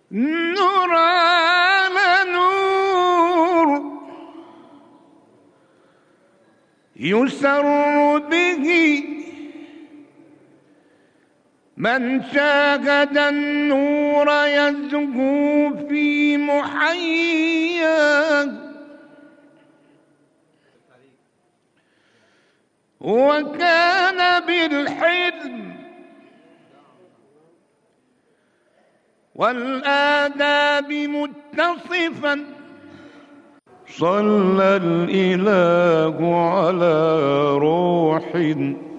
نور على نور يسر به من شاهد النور يزهو في محياه، وكان بالحلم والآداب متصفا. صلى الإله على روح